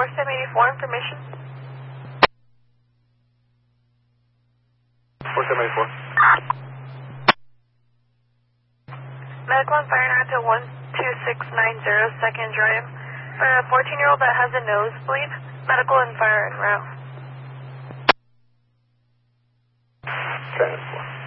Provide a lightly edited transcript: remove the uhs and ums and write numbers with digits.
4784 information. 4784. Medical and fire now to 12690 Second Drive. For a 14-year-old that has a nosebleed, medical and fire en route. Okay.